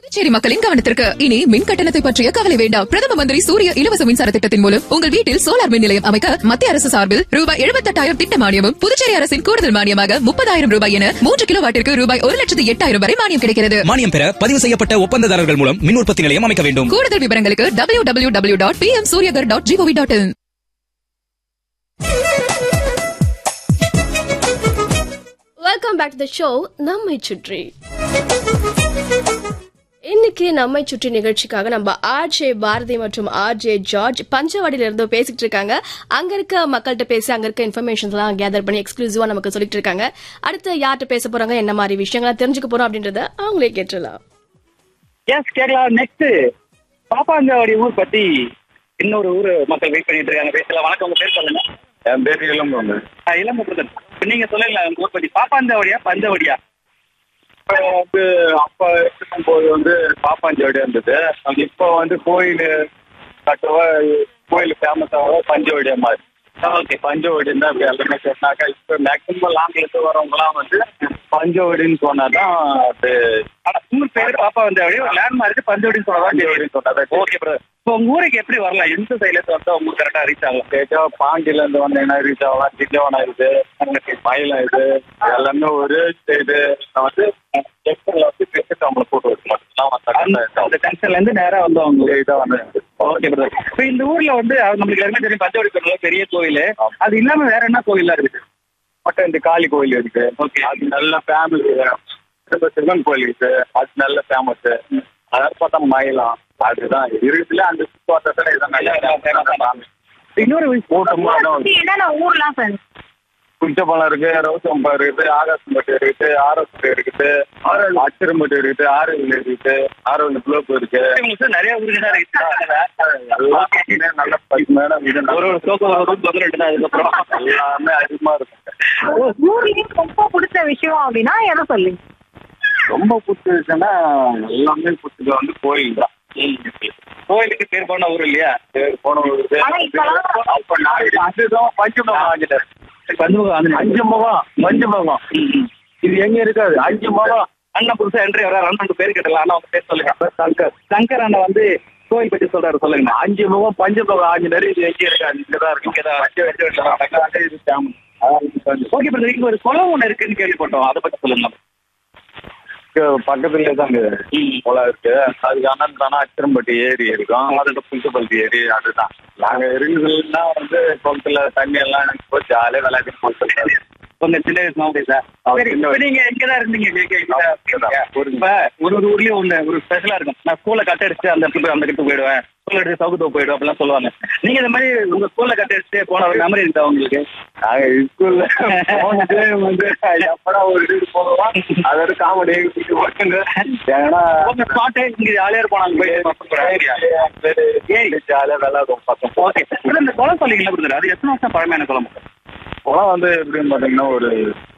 புதுச்சேரி மக்களின் கவனத்திற்கு இனி மின் கட்டணத்தை பற்றிய கவலை வேண்டாம். பிரதம மந்திரி சூரிய இலவச மின்சார திட்டத்தின் மூலம் உங்கள் வீட்டில் சோலார் மின் நிலையம் அமைக்க மத்திய அரசு சார்பில் ரூபாய் 78,000 திட்ட மானியமும், புதுச்சேரி அரசின் கூடுதல் மானியமாக 30,000 ரூபாய் என 3 கிலோவாட்டிற்கு ரூபாய் 1,08,000 வரை மானியம் கிடைக்கிறது. மானியம் பெற பதிவு செய்யப்பட்ட ஒப்பந்ததாரர்கள் மூலம் மின் உற்பத்தி நிலையம் அமைக்க வேண்டும். கூடுதல் விவரங்களுக்கு www.pmsuryagar.gov.in. Welcome back to the show நம்மை சுற்றி. இன்னைக்கு நம்மை சுற்றி நிகழ்ச்சிக்காக நம்ம ஆர்ஜே பாரதி மற்றும் ஆர்ஜே ஜார்ஜ் பஞ்சவாடியில இருந்து பேசிட்டு இருக்காங்க. அங்க இருக்க மக்கள்கிட்ட பேசி அங்க இருக்க இன்ஃபர்மேஷன்ஸ் எல்லாம் கேதர் பண்ணி எக்ஸ்க்ளூசிவா நமக்கு சொல்லிட்டு இருக்காங்க. அடுத்து யார்கிட்ட பேச போறாங்க, என்ன மாதிரி விஷயங்களா தெரிஞ்சுக்க போறோம் அப்படின்றத அவங்களே கேட்டுலாம். எஸ் கேட்கலாம். நெக்ஸ்ட் பாப்பாஞ்சாவடி ஊர் பத்தி இன்னொரு ஊர் மக்கள் வெயிட் பண்ணிட்டு இருக்காங்க. பேசலாம். வணக்கம், உங்க பேர் சொல்லுங்க. என் பேர் இளம்பு. இளம்புதன். நீங்க சொல்லுங்களா உங்க ஊர் பத்தி, பாப்பாஞ்சாவடியா பஞ்சவடியா? வந்து அப்ப இருக்கும்போது வந்து பாப்பாஞ்சாவடியா இருந்தது. இப்போ வந்து கோயில் கட்டுவா, கோயில் ஃபேமஸ் ஆக பஞ்சவடியா மாதிரி. ஓகே, பஞ்சவடின்னு தான் எல்லாமே சொன்னாக்கா. இப்போ மேக்சிமம் லாங்ல இருந்து வரவங்கலாம் வந்து பஞ்சவடின்னு சொன்னாதான் அது. ஊர் பேர் பாப்பாஞ்சாவடி, ஒரு லேண்ட்மார்க் பஞ்சவடின்னு சொன்னாதான் பஞ்சவடின்னு சொன்னாதான். Okay brother. இப்போ உங்க ஊருக்கு எப்படி வரலாம்? எந்த சைட்ல இருந்து வந்தா உங்களுக்கு கரெக்டா ரீச் ஆகலாம்? கேட்டா பாண்டியில இருந்து வந்தீங்கன்னா ரீச் ஆகலாம். திட்டவனம் இருக்குது, மயிலம் இது எல்லாமே ஒரு சைடு வந்து ஜங்ஷன்ல வந்து கிரிக்கெட் அவங்களை போட்டு வச்சு அந்த ஜங்ஷன்ல இருந்து நேரா வந்தவங்க இதான் வந்து. Okay brother. இப்போ இந்த ஊர்ல வந்து நம்மளுக்கு எல்லாமே தெரியும் பஞ்சவடி கோயில் பெரிய கோயில். அது இல்லாம வேற என்ன கோயிலா இருக்குது? மட்டும் இந்த காளி கோயில் இருக்கு. ஓகே, அது நல்ல ஃபேமஸ். சிவன் கோயில் இருக்கு, அது நல்ல ஃபேமஸ். அதாவது பார்த்தா மயிலம் அதுதான் இருக்குல்ல. அந்த சுற்றுவாட்டத்துல இதான் நல்ல ஃபேமஸ். இன்னொரு கூட்டமா என்னென்ன ஊர்லாம் சார்? குஞ்சப்பழம் இருக்கு, ரவுசம்பா இருக்குது, ஆகாசம்பட்டு இருக்குது, ஆரோப்பட்டு இருக்குது, அச்சிரம்பட்டு இருக்குது, ஆரோவில் இருக்குது, ஆரோவில் புலோப்பு இருக்கு. நிறைய ஊருக்கு தான் இருக்கு. எல்லாமே நல்ல பசுமையான வீடு. ஒரு தொகுரெண்டு தான். அதுக்கப்புறம் எல்லாமே அதிகமா இருக்கும். ஊர்லயே ரொம்ப பிடிச்ச விஷயம் அப்படின்னா எதை சொல்லி? ரொம்ப பிடிச்ச விஷயம்னா எல்லாமே பிடிச்சது வந்து கோயில் தான். கோயிலுக்கு பேர் போன ஊர் இல்லையா? பேர் போன ஊர். அப்ப நான் அதுதான் பஞ்சமுகம் ஆஞ்சிட்டார். பஞ்சமுகம் இது எங்க இருக்காது. 5 முகம். அண்ணா புதுசா என்ட்ரி வர அண்ணன் பேர் கேட்டல. அண்ணா அவங்க பேர் சொல்லுங்க. சங்கர் அண்ணா வந்து கோயில் பற்றி சொல்றாரு, சொல்லுங்க. 5 முகம் பஞ்சமுகம் ஆஞ்சிட்டாரு. இது எங்க இருக்காது, இங்கதான் இருக்கு. Okay brother. இங்க ஒரு குளம் ஒண்ணு இருக்குன்னு கேள்விப்பட்டோம், அதை பத்தி சொல்லுங்க. பக்கத்துலயே தான் குளம் இருக்கு. அதுக்கு அண்ணன் தானே அச்சிரம்பட்டி ஏரி இருக்கும். அதோட புல்சபல்தி ஏரி அதுதான். நாங்க இருக்குதுன்னா வந்து குளத்துல தண்ணி எல்லாம் எனக்கு போய் ஜாலியா விளையாடி போட்டு உங்க சின்ன வயசு சார். நீங்க இங்கதான் இருந்தீங்க. இப்ப ஒரு ஊர்லயும் ஒண்ணு ஒரு ஸ்பெஷலா இருக்கும். நான் ஸ்கூல்ல கட்ட அடிச்சு அந்த இடத்துக்கு அந்த இடத்துக்கு போயிடுவேன், ஸ்கூல்ல அடிச்சு சவுக்கு போயிடுவேன் அப்படிலாம் சொல்லுவாங்க. நீங்க இந்த மாதிரி உங்க ஸ்கூல்ல கட்ட அடிச்சு போன ஒரு மெமரி இருக்கா உங்களுக்கு? நாங்க ஸ்கூல்ல வந்து எப்படா ஒரு இது போடுவோம், அதோட காமெடி ஏன்னா உங்க ஸ்பாட்டு இங்க ஜாலியா இருப்போம். நாங்க போய் ஜாலியா விளையாடுவோம் பக்கம். ஓகே, இந்த குளம் சொல்லிங்களா பிரதர்? அது எத்தனை வருஷம் பழமையான குளம்? குளம் வந்து எப்படின்னு பாத்தீங்கன்னா ஒரு